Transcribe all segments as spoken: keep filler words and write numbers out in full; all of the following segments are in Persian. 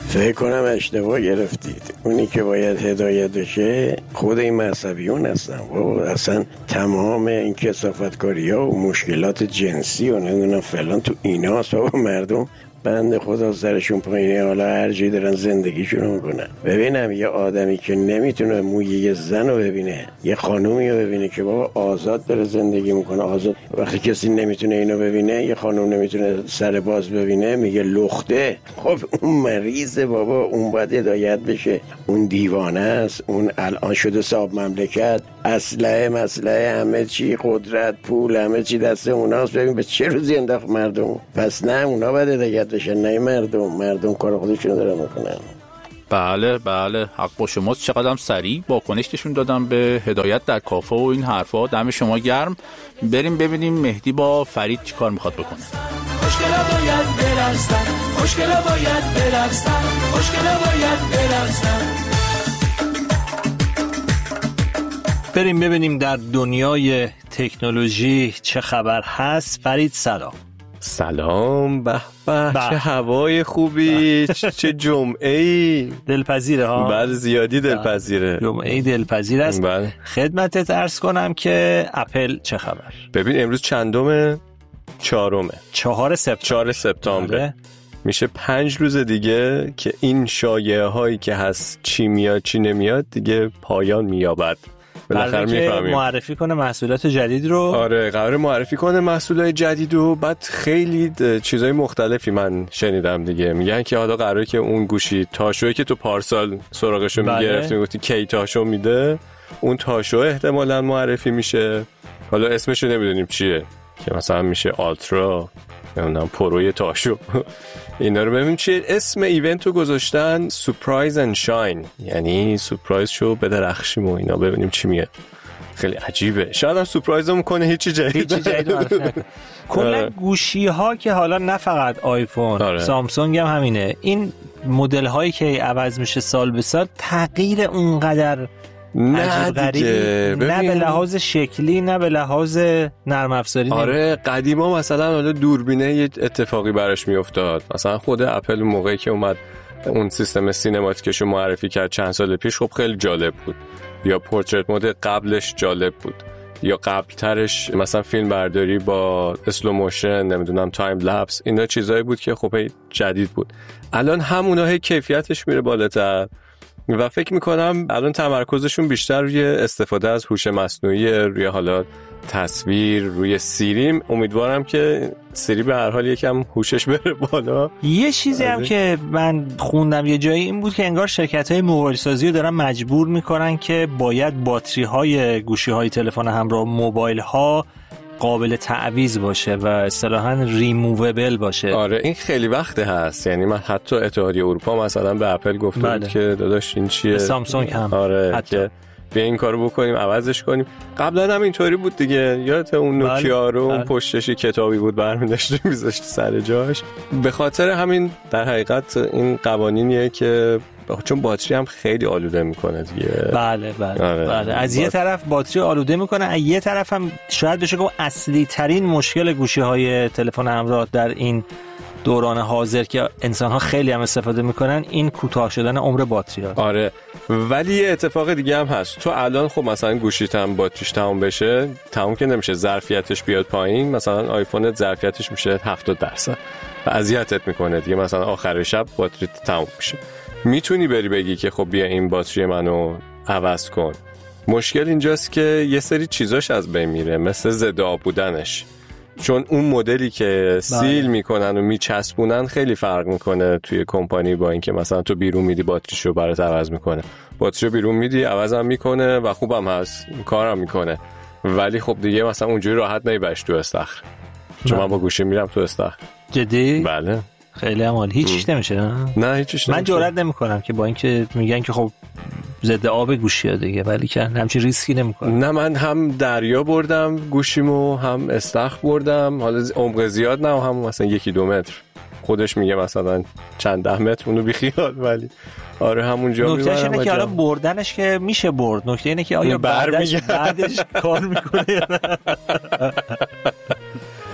فکر کنم اشتباه گرفتید. اونی که باید هدایت بشه خود این مذهبیون هستن. بابا اصلا تمام این کثافتکاری ها و مشکلات جنسی و نمیدونم فلان تو ایناست. بابا مردم بند خدا سرشون پایینه، حالا هر جایی دارن زندگیشون رو میکنن. ببینم یه آدمی که نمیتونه موی یه زن رو ببینه، یه خانومی رو ببینه که بابا آزاد داره زندگی میکنه، آزاد. وقتی کسی نمیتونه اینو ببینه، یه خانوم نمیتونه سر باز ببینه، میگه لخته. خب اون مریضه بابا، اون باید هدایت بشه. اون دیوانه است، اون الان شده صاحب مملکت، اسلحه مسلحه همه چی، قدرت پول همه چی دست اوناست. ببین به چه روزی انداخت مردم. پس نه اونا باید هدایت بشن، نه مردم. مردم کار خودشونو دارن میکنن. بله بله حق با شماست. چقدر سریع واکنش نشون دادم به هدایت در کافه و این حرفا. دم شما گرم. بریم ببینیم مهدی با فرید چی کار میخواد بکنه. خوشگلا باید برستن، خوشگلا باید برستن، خوشگلا باید برستن. بریم ببینیم در دنیای تکنولوژی چه خبر هست. فرید سلام. سلام. به به چه هوای خوبی. چه جمعه‌ای دلپذیره ها. بله زیادی دلپذیره. جمعه دلپذیر است. بله. خدمتت عرض کنم که اپل چه خبر. ببین امروز چندمه؟ چهارمه. چهار سپتامبر. چهار سپتامبر. میشه پنج روز دیگه که این شایعه هایی که هست چی میاد چی نمیاد دیگه پایان مییابد. بالاخره میفهمیم. معرفی کنه محصولات جدید رو. آره قراره معرفی کنه محصولات جدید رو. بعد خیلی چیزای مختلفی من شنیدم دیگه. میگن که حالا قراره که اون گوشی تاشویی که تو پارسال سراغشو بله. میگرفتی میگفتی کی تاشو میده، اون تاشو احتمالاً معرفی میشه. حالا اسمشو نمیدونیم چیه، که مثلا میشه آلترا، نمیدونم پروی تاشو. اینا رو ببینیم چیه. اسم ایونتو گذاشتن سورپرایز اند شاین، یعنی سورپرایز شو بدرخشیم و اینا. ببینیم چی میاد. خیلی عجیبه. شاید هم سورپرایز هم کنه هیچی جدید هیچی جدید نکنه. کلا گوشی ها که حالا نه فقط آیفون، آره. سامسونگ هم همینه. این مدل هایی که عوض میشه سال به سال تغییر اونقدر نه دیگه. نه به لحاظ شکلی نه به لحاظ نرم افزاری. آره قدیما مثلا حالا دوربینه یه اتفاقی براش میافتاد. مثلا خود اپل موقعی که اومد اون سیستم سینماتیکشو معرفی کرد چند سال پیش، خب خیلی جالب بود. یا پورتریت مود قبلش جالب بود، یا قبل ترش مثلا فیلم برداری با اسلو موشن، نمیدونم تایم لپس، اینا چیزایی بود که خب جدید بود. الان همونا هی کیفیتش میره بالاتر و فکر میکنم الان تمرکزشون بیشتر روی استفاده از هوش مصنوعی، روی حالا تصویر، روی سیری. امیدوارم که سیری به هر حال یکم هوشش بره بالا. یه چیزی هم که من خوندم یه جایی این بود که انگار شرکت‌های موبایل سازی رو دارن مجبور میکنن که باید باتری‌های گوشی‌های تلفن همراه موبایل‌ها قابل تعویض باشه و اصطلاحاً ریمووبل باشه. آره این خیلی وقته هست. یعنی من حتی اتحادیه اروپا مثلا به اپل گفته بله. بود که داداش این چیه. به سامسونگ هم. آره حتی. که بیا این کارو بکنیم عوضش کنیم. قبلا هم اینطوری بود دیگه. یادت اون نوکیا رو اون پشتش کتابی بود برمی‌داشت می‌ذاشت سر جاش. به خاطر همین در حقیقت این قوانینیه که چون باتری هم خیلی آلوده میکنه دیگه. بله بله آره. بله از یه طرف باتری آلوده میکنه، از یه طرف هم شاید بشه گفت اصلی ترین مشکل گوشی های تلفن همراه در این دوران حاضر که انسان ها خیلی هم استفاده میکنن این کوتاه شدن عمر باتری ها. آره ولی یه اتفاق دیگه هم هست. تو الان خب مثلا گوشیت هم باتریش تموم بشه، تموم که نمیشه، ظرفیتش بیاد پایین، مثلا آیفونت ظرفیتش میشه هفتاد درصد و اذیتت میکنه دیگه. مثلا آخر شب باتریت تموم میشه، میتونی بری بگی که خب بیا این باتری منو عوض کن. مشکل اینجاست که یه سری چیزاش از بین میره، مثل ضد آب بودنش. چون اون مدلی که سیل میکنن و میچسبونن خیلی فرق میکنه توی کمپانی با اینکه مثلا تو بیرون میدی باتریشو برات عوض میکنه. باتریشو بیرون میدی عوضم میکنه و خوبم هست، کارم میکنه. ولی خب دیگه مثلا اونجوری راحت نمیبرش تو استخر. چون من با گوشی میرم تو استخر. جدی؟ بله. خیلی عمالی. هیچیش نمیشه نه؟ نه هیچیش نمیشه. من جرئت نمیکنم که با اینکه میگن که خب ضد آب گوشی‌ها دیگه، ولی که همچین ریسکی نمیکنم. نه من هم دریا بردم گوشیمو، هم استخر بردم. حالا عمق زیاد نه، هم مثلا یکی دو متر. خودش میگه مثلا چند ده متر، اونو بیخیال. ولی آره همونجا میبرم. نکتهش اینه که حالا بردنش که میشه برد. نکته اینه که آیا بعدش بعدش کار میکنه.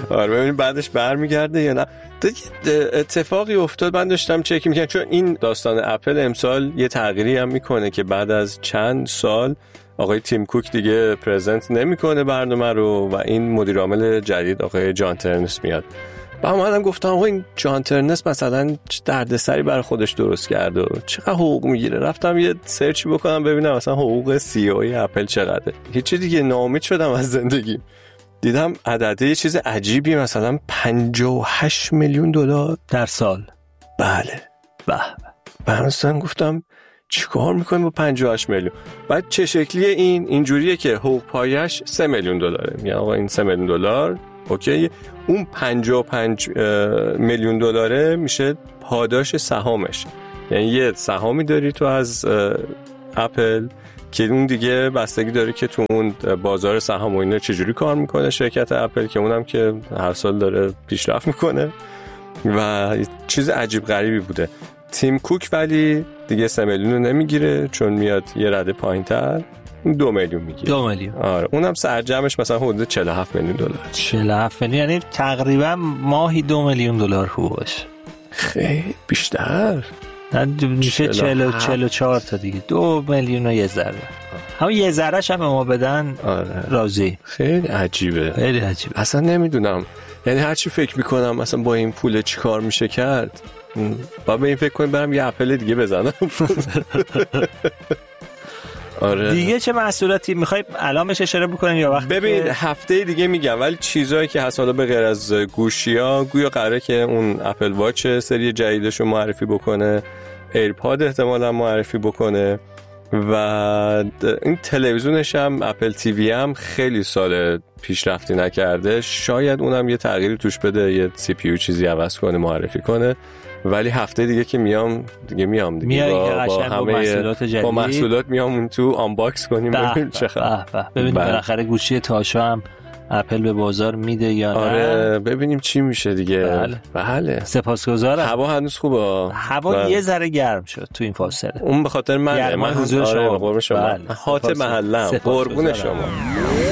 آره ببین بعدش برمیگرده یا نه. اتفاقی افتاد من داشتم چک میکنم، چون این داستان اپل امسال یه تغییری هم میکنه که بعد از چند سال آقای تیم کوک دیگه پرزنت نمیکنه برنامه رو و این مدیر عامل جدید آقای جان ترنس میاد. و اومدم گفتم آقا این جان ترنس مثلا دردسری برای خودش درست کرده و چقدر حقوق میگیره. رفتم یه سرچ بکنم ببینم مثلا حقوق سی او ای اپل چقدره. هیچ دیگه ناامید شدم از زندگی. دیدم عدده یه چیز عجیبی، مثلا پنجاه و هشت میلیون دلار در سال. بله. به به مثلا گفتم چیکار میکنیم با پنجاه و هشت میلیون؟ بعد چه شکلیه این؟ اینجوریه که حقوق پایش سه میلیون دلاره. میگن آقا این سه میلیون دلار اوکی، اون پنجاه و پنج میلیون دلاره میشه پاداش سهامش. یعنی یه سهامی داری تو از اپل که اون دیگه بستگی داره که تو اون بازار سهام و اینا چجوری کار میکنه شرکت اپل، که اونم که هر سال داره پیشرفت میکنه و چیز عجیب غریبی بوده. تیم کوک ولی دیگه سه میلیون رو نمیگیره چون میاد یه رده پایین تر، دو میلیون میگیره. دو میلیون. آره اونم سرجمش مثلا حدود چهل و هفت میلیون دلار. چهل و هفت میلیون یعنی تقریبا ماهی دو میلیون دلار حقوقش. خیلی بیشتر. میشه چهل و چهار تا دیگه، دو میلیون و یه ذره. همون یه ذرهش هم ما بدن. آره. راضی. خیلی عجیبه. خیلی عجیبه. اصلا نمیدونم، یعنی هر چی فکر میکنم مثلا با این پول چی کار میشه کرد، با به این فکر کنیم برم یه اپل دیگه بزنم. آره. دیگه چه محصولاتی میخوای الان بهش اشاره بکنیم یا وقتی؟ ببین هفته دیگه میگم، ولی چیزایی که هست حالا به غیر از گوشی‌ها، گویا قراره که اون اپل واچ سری جدیدش رو معرفی بکنه، ایرپاد احتمالاً معرفی بکنه و این تلویزیونش هم اپل تیوی هم خیلی سال پیشرفتی نکرده، شاید اونم یه تغییری توش بده، یه سی پی یو چیزی عوض کنه معرفی کنه. ولی هفته دیگه که میام دیگه میام دیگه با, با همه محصولات جدید، با محصولات میام اون تو آنباکس کنیم ببینیم چه خبره. ببینیم بالاخره گوشی تاشا هم اپل به بازار میده یا نه. آره ببینیم چی میشه دیگه. بله, بله. سپاسگزارم. هوا هنوز خوبه. هوا بله. یه ذره گرم شد تو این فاصله. اون به خاطر من من حضور شما. قربون شما. بله. هات محلم. قربون شما.